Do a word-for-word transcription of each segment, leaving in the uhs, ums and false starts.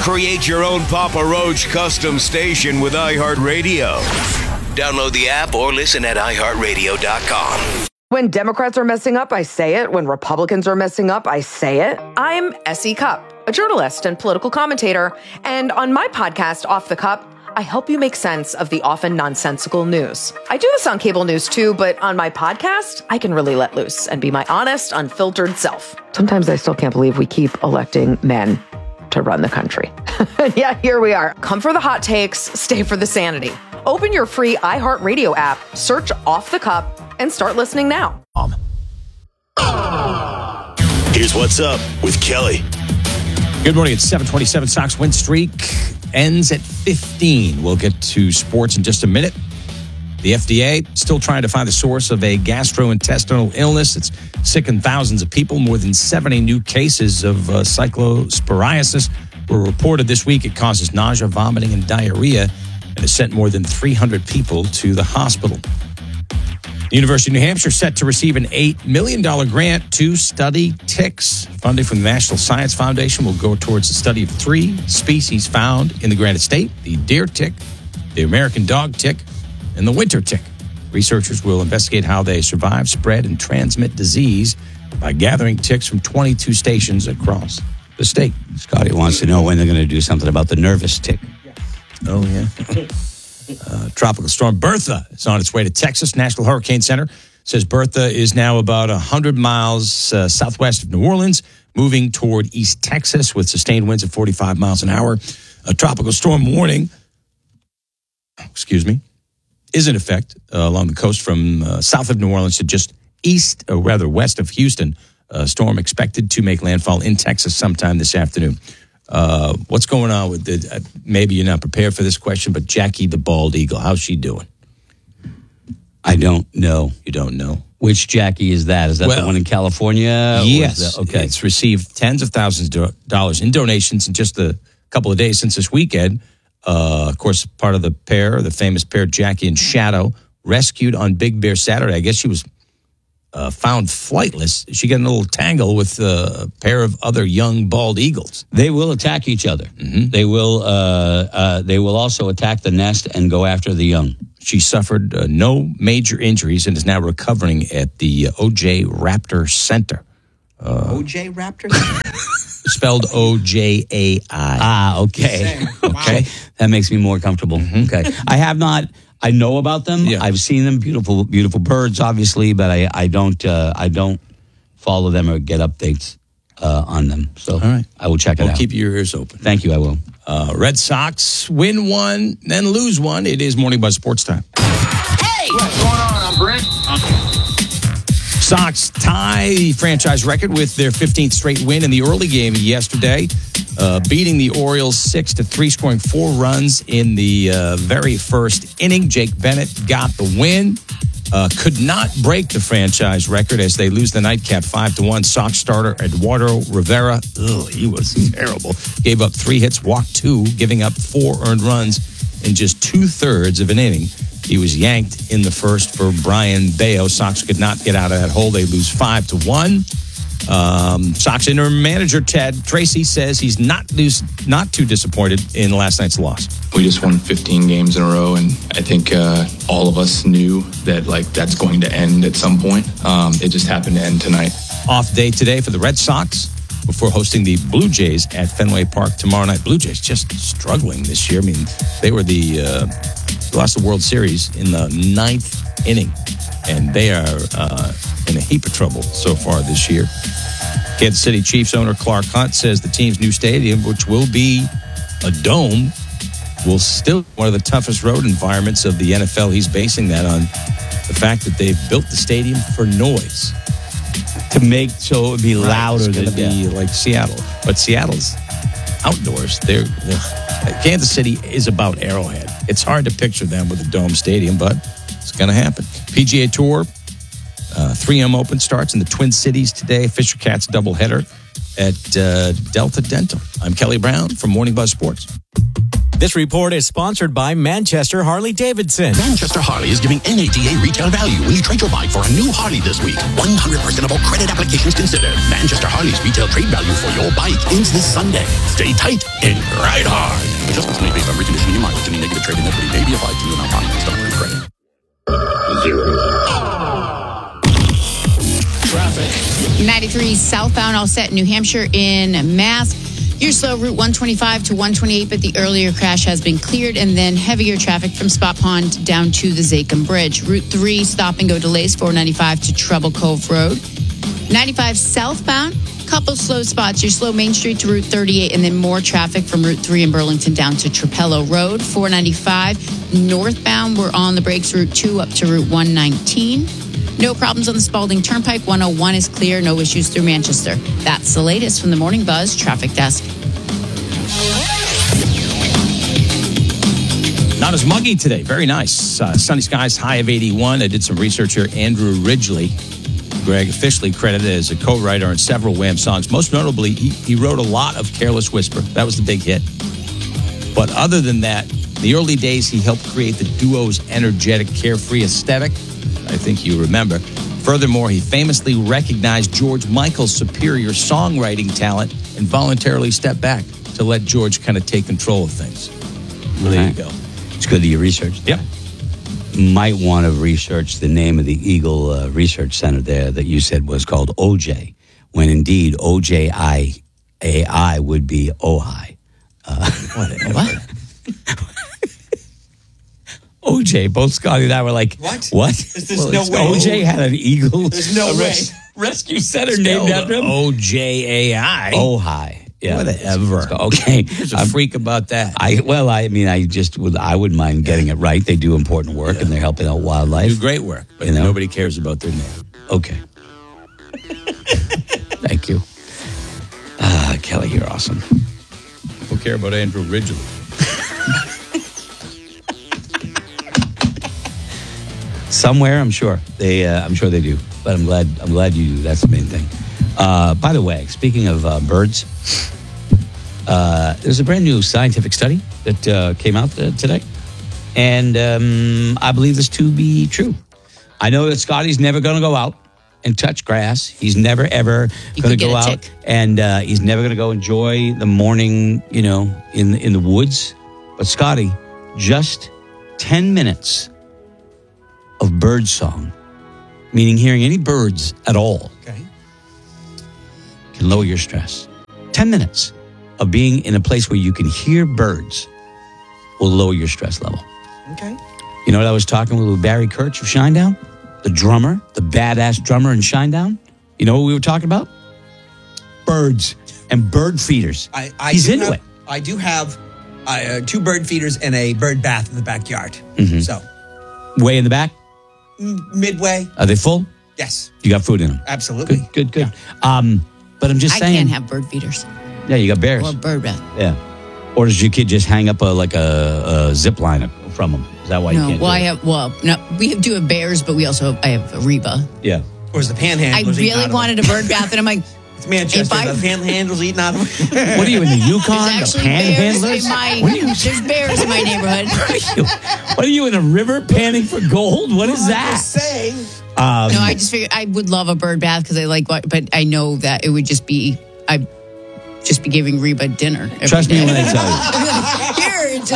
Create your own Papa Roach custom station with iHeartRadio. Download the app or listen at i heart radio dot com. When Democrats are messing up, I say it. When Republicans are messing up, I say it. I'm Essie Cupp, a journalist and political commentator. And on my podcast, Off the Cup, I help you make sense of the often nonsensical news. I do this on cable news too, but on my podcast, I can really let loose and be my honest, unfiltered self. Sometimes I still can't believe we keep electing men to run the country. Yeah, here we are. Come for the hot takes, stay for the sanity. Open your free iHeartRadio app, search Off the Cup, and start listening now. Here's what's up with Kelly. Good morning. It's seven twenty-seven. Sox win streak ends at fifteen. We'll get to sports in just a minute. The F D A still trying to find the source of a gastrointestinal illness. It's sickened thousands of people. More than seventy new cases of uh, cyclosporiasis were reported this week. It causes nausea, vomiting, and diarrhea, and has sent more than three hundred people to the hospital. The University of New Hampshire set to receive an eight million dollars grant to study ticks. Funding from the National Science Foundation will go towards the study of three species found in the Granite State: the deer tick, the American dog tick, and the winter tick. Researchers will investigate how they survive, spread, and transmit disease by gathering ticks from twenty-two stations across the state. Scotty wants to know when they're going to do something about the nervous tick. Oh, yeah. Uh, tropical storm Bertha is on its way to Texas. National Hurricane Center says Bertha is now about one hundred miles uh, southwest of New Orleans, moving toward East Texas with sustained winds of forty-five miles an hour. A tropical storm warning, excuse me, is in effect uh, along the coast from uh, south of New Orleans to just east, or rather west of Houston. A storm expected to make landfall in Texas sometime this afternoon. Uh, what's going on with the, uh, maybe you're not prepared for this question, but Jackie the Bald Eagle, how's she doing? I don't know. You don't know? Which Jackie is that? Is that well, the one in California? Yes. That, okay. It's received tens of thousands of dollars in donations in just a couple of days since this weekend. Uh, of course, part of the pair, the famous pair, Jackie and Shadow, rescued on Big Bear Saturday. I guess she was Uh, found flightless. She got in a little tangle with uh, a pair of other young bald eagles. They will attack each other. Mm-hmm. They will. Uh, uh, they will also attack the nest and go after the young. She suffered uh, no major injuries and is now recovering at the uh, O J Raptor Center. Uh, O J Raptor? Spelled O J A I. Ah, okay. Okay, that makes me more comfortable. Mm-hmm. Okay, I have not. I know about them. Yeah. I've seen them. Beautiful, beautiful birds, obviously, but I, I don't, uh, I don't follow them or get updates uh, on them. So, all right, I will check it well, out. Keep your ears open. Thank you. I will. Uh, Red Sox win one, then lose one. It is Morning Buzz Sports Time. Hey, what's going on? I'm Brent. Sox tie the franchise record with their fifteenth straight win in the early game yesterday, uh, beating the Orioles six to three, scoring four runs in the uh, very first inning. Jake Bennett got the win. Uh, could not break the franchise record as they lose the nightcap five to one. Sox starter Eduardo Rivera, ugh, he was terrible. Gave up three hits, walked two, giving up four earned runs in just two thirds of an inning. He was yanked in the first for Brian Bayo. Sox could not get out of that hole. They lose five to one. Um, Sox interim manager Ted Tracy says he's not lose, not too disappointed in last night's loss. We just won fifteen games in a row, and I think uh, all of us knew that like that's going to end at some point. Um, it just happened to end tonight. Off day today for the Red Sox before hosting the Blue Jays at Fenway Park tomorrow night. Blue Jays just struggling this year. I mean, they were the uh, lost the World Series in the ninth inning, and they are uh, in a heap of trouble so far this year. Kansas City Chiefs owner Clark Hunt says the team's new stadium, which will be a dome, will still be one of the toughest road environments of the N F L. He's basing that on the fact that they've built the stadium for noise. To make so it would be louder. It's going to be like Seattle. But Seattle's outdoors. They're, they're, Kansas City is about Arrowhead. It's hard to picture them with a dome stadium, but it's going to happen. P G A Tour, uh, three M Open starts in the Twin Cities today. Fisher Cats doubleheader at uh, Delta Dental. I'm Kelly Brown from Morning Buzz Sports. This report is sponsored by Manchester Harley-Davidson. Manchester Harley is giving N A D A retail value when you trade your bike for a new Harley this week. one hundred percent of all credit applications considered. Manchester Harley's retail trade value for your bike ends this Sunday. Stay tight and ride hard. Adjustments made based on reconditioning and mileage. Any negative trading equity may be applied to new amount financed on approved credit. Zero. Traffic. ninety-three southbound all set in New Hampshire in Mass. You're slow Route one twenty-five to one twenty-eight, but the earlier crash has been cleared, and then heavier traffic from Spot Pond down to the Zachem Bridge. Route three stop and go delays, four ninety-five to Treble Cove Road. ninety-five southbound, couple slow spots. You're slow Main Street to Route thirty-eight, and then more traffic from Route three in Burlington down to Trapello Road. four ninety-five northbound, we're on the brakes. Route two up to Route one nineteen. No problems on the Spalding Turnpike. one oh one is clear. No issues through Manchester. That's the latest from the Morning Buzz Traffic Desk. Not as muggy today. Very nice. Uh, sunny skies, high of eighty-one. I did some research here. Andrew Ridgely, Greg, officially credited as a co-writer on several Wham songs. Most notably, he, he wrote a lot of Careless Whisper. That was the big hit. But other than that, in the early days, he helped create the duo's energetic, carefree aesthetic. I think you remember. Furthermore, he famously recognized George Michael's superior songwriting talent and voluntarily stepped back to let George kind of take control of things. Well, there you go. It's good that you researched. Yep. Might want to research the name of the Eagle uh, Research Center there that you said was called O J, when indeed O J I A I would be Ojai. Uh, what? What? O J, both Scotty and I were like, what? What? There's well, no way. O J had an Eagle. There's no way. Res- rescue center named after him. O J A I. Ojai. Yeah, whatever. Okay, There's a freak about that. I well, I mean, I just would, I wouldn't mind getting it right. They do important work yeah. and they're helping out wildlife. They do great work, but you know? Nobody cares about their name. Okay. Thank you, ah, Kelly. You're awesome. People care about Andrew Ridgely. Somewhere, I'm sure they. Uh, I'm sure they do. But I'm glad. I'm glad you do. That's the main thing. Uh, by the way, speaking of uh, birds, uh, there's a brand new scientific study that uh, came out uh, today, and um, I believe this to be true. I know that Scotty's never going to go out and touch grass. He's never ever going to go out, tick. and uh, he's never going to go enjoy the morning, you know, in in the woods. But Scotty, just ten minutes of bird song, meaning hearing any birds at all, okay, can lower your stress. Ten minutes of being in a place where you can hear birds will lower your stress level. Okay. You know what I was talking with Barry Kirch of Shinedown? The drummer, the badass drummer in Shinedown. You know what we were talking about? Birds and bird feeders. I, I He's do into have, it. I do have uh, two bird feeders and a bird bath in the backyard. Mm-hmm. So, way in the back? Midway. Are they full? Yes. You got food in them? Absolutely. Good, good, good. Yeah. Um, but I'm just I saying. I can't have bird feeders. Yeah, you got bears. Or bird bath. Yeah. Or does your kid just hang up a like a, a zip line from them? Is that why no, you can't well, do I it? have, well, no, we do have bears, but we also have, I have a Reba. Yeah. Or is the panhandlers I really wanted a bird bath, and I'm like, it's Manchester. I, the panhandlers eating out of it. What are you in the Yukon? There's the actually bears panhandlers? in my, What are you? there's bears in my neighborhood. What are you, what are you in a river panning for gold? What is well, that? I'm just saying. Um, No, I just figured I would love a bird bath because I like, what, but I know that it would just be, I just be giving Reba dinner. every Trust day. me when I tell you. Here, it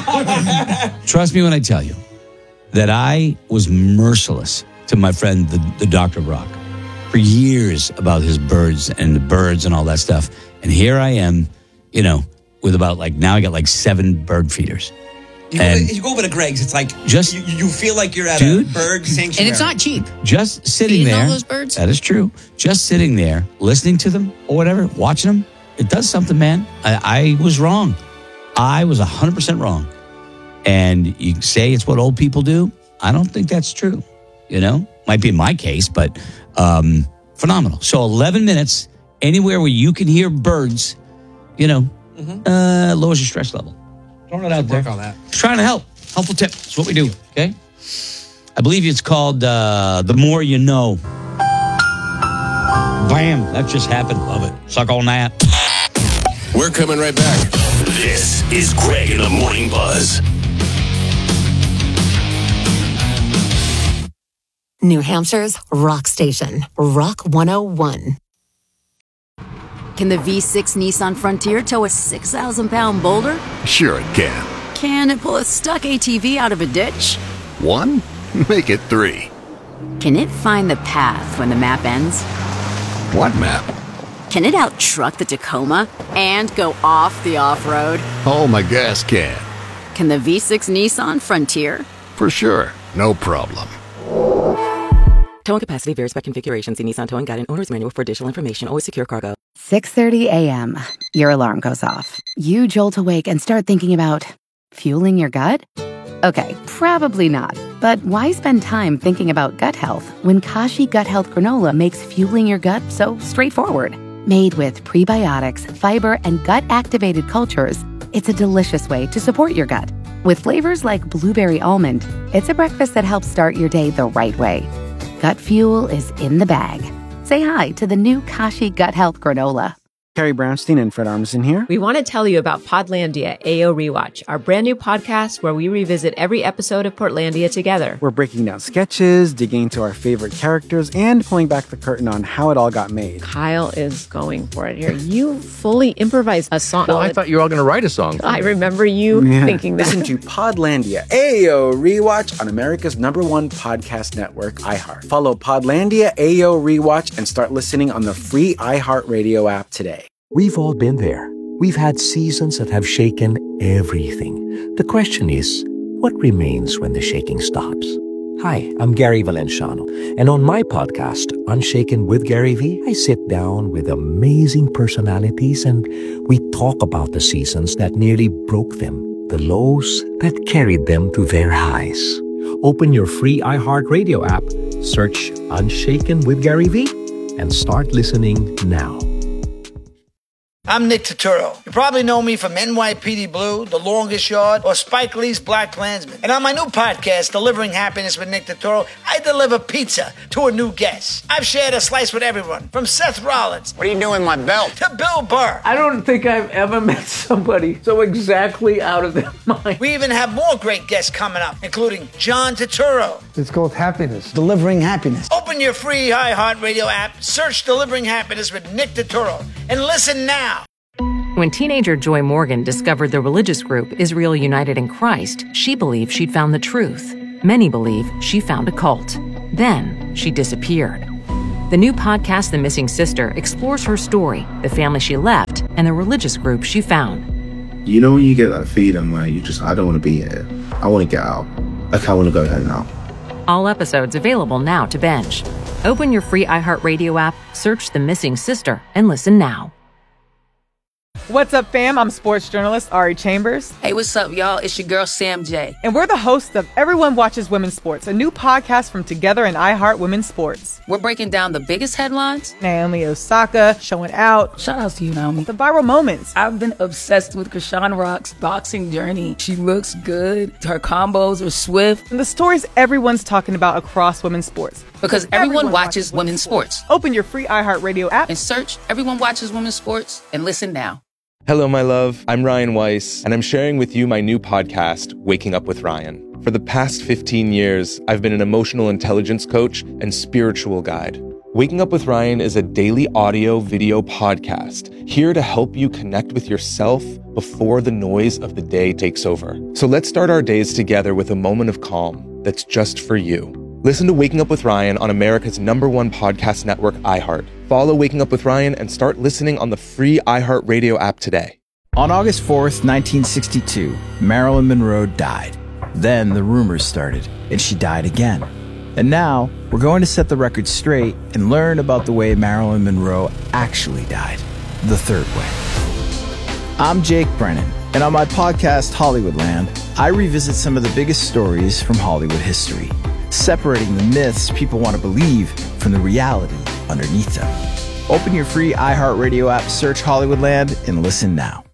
just. Trust me when I tell you that I was merciless to my friend, the, the Doctor Brock, for years about his birds and the birds and all that stuff. And here I am, you know, with about like, now I got like seven bird feeders. You go, you go over to Greg's, it's like, just, you, you feel like you're at dude, a bird sanctuary. And it's not cheap. Just sitting Feeding there. all those birds? That is true. Just sitting there, listening to them or whatever, watching them. It does something, man. I, I was wrong. I was one hundred percent wrong. And you say it's what old people do. I don't think that's true. You know, might be in my case, but um, phenomenal. So eleven minutes anywhere where you can hear birds, you know, mm-hmm. uh, lowers your stress level. Throwing it out there. Work on that. Trying to help. Helpful tip. That's what we do. Okay. I believe it's called uh, The More You Know. Bam. That just happened. Love it. Suck on that. We're coming right back. This is Greg in the Morning Buzz. New Hampshire's rock station, Rock one oh one. Can the V six Nissan Frontier tow a six thousand pound boulder? Sure it can. Can it pull a stuck A T V out of a ditch? One? Make it three. Can it find the path when the map ends? What map? Can it out-truck the Tacoma and go off the off-road? Oh, my gas can. Can the V six Nissan Frontier? For sure. No problem. Towing capacity varies by configuration. See Nissan Towing Guide and Owner's Manual for additional information. Always secure cargo. six thirty a.m. Your alarm goes off. You jolt awake and start thinking about fueling your gut? Okay, probably not. But why spend time thinking about gut health when Kashi Gut Health Granola makes fueling your gut so straightforward? Made with prebiotics, fiber, and gut-activated cultures, it's a delicious way to support your gut. With flavors like blueberry almond, it's a breakfast that helps start your day the right way. Gut fuel is in the bag. Say hi to the new Kashi Gut Health Granola. Carrie Brownstein and Fred Armisen here. We want to tell you about Podlandia A O Rewatch, our brand new podcast where we revisit every episode of Portlandia together. We're breaking down sketches, digging into our favorite characters, and pulling back the curtain on how it all got made. Kyle is going for it here. You fully improvised a song. Well, I thought you were all going to write a song. I remember you yeah. thinking that. Listen to Podlandia A O Rewatch on America's number one podcast network, iHeart. Follow Podlandia A O Rewatch and start listening on the free iHeartRadio app today. We've all been there. We've had seasons that have shaken everything. The question is, what remains when the shaking stops? Hi, I'm Gary Valenciano, and on my podcast, Unshaken with Gary V, I sit down with amazing personalities and we talk about the seasons that nearly broke them, the lows that carried them to their highs. Open your free iHeartRadio app, search Unshaken with Gary V, and start listening now. I'm Nick Turturro. You probably know me from N Y P D Blue, The Longest Yard, or Spike Lee's Black Klansman. And on my new podcast, Delivering Happiness with Nick Turturro, I deliver pizza to a new guest. I've shared a slice with everyone, from Seth Rollins. What are you doing with my belt? To Bill Burr. I don't think I've ever met somebody so exactly out of their mind. We even have more great guests coming up, including John Turturro. It's called Happiness. Delivering Happiness. Open your free iHeartRadio app, search Delivering Happiness with Nick Turturro, and listen now. When teenager Joy Morgan discovered the religious group Israel United in Christ, she believed she'd found the truth. Many believe she found a cult. Then she disappeared. The new podcast, The Missing Sister, explores her story, the family she left, and the religious group she found. You know when you get that feeling where you just, I don't want to be here. I want to get out. Like, I want to go home now. All episodes available now to binge. Open your free iHeartRadio app, search The Missing Sister, and listen now. What's up, fam? I'm sports journalist Ari Chambers. Hey, what's up, y'all? It's your girl, Sam J. And we're the hosts of Everyone Watches Women's Sports, a new podcast from Together and iHeart Women's Sports. We're breaking down the biggest headlines. Naomi Osaka showing out. Shout out to you, Naomi. The viral moments. I've been obsessed with Krishan Rock's boxing journey. She looks good. Her combos are swift. And the stories everyone's talking about across women's sports. Because everyone, everyone watches, watches women's sports. sports. Open your free iHeartRadio app and search Everyone Watches Women's Sports and listen now. Hello, my love. I'm Ryan Weiss, and I'm sharing with you my new podcast, Waking Up with Ryan. For the past fifteen years, I've been an emotional intelligence coach and spiritual guide. Waking Up with Ryan is a daily audio video podcast here to help you connect with yourself before the noise of the day takes over. So let's start our days together with a moment of calm that's just for you. Listen to Waking Up with Ryan on America's number one podcast network, iHeart. Follow Waking Up with Ryan and start listening on the free iHeartRadio app today. On August fourth, nineteen sixty-two, Marilyn Monroe died. Then the rumors started, and she died again. And now, we're going to set the record straight and learn about the way Marilyn Monroe actually died, the third way. I'm Jake Brennan, and on my podcast, Hollywoodland, I revisit some of the biggest stories from Hollywood history, separating the myths people want to believe from the reality underneath them. Open your free iHeartRadio app, search Hollywoodland, and listen now.